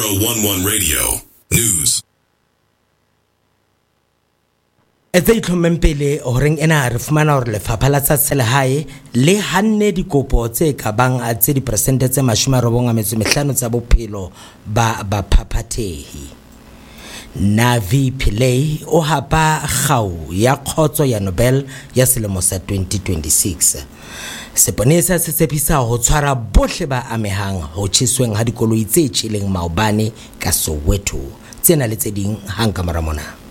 1011 Radio News. Etse itlhomeng pele horeng ena re fumana hore lefapha la tsa selehae le hanne dikopo tse ka bang tse diperesente tse 95 tsa bophelo ba baphapathehi. Navi Pillay o hapa kgau ya khotso ya Nobel ya selemo sa 2026. Seponesa se tshepisa ho tshwara bohle ba amehang ho tjhesweng ha dikoloi tse tjheleng maobane ka Soweto. Tsena le tse ding hang ka mora mona.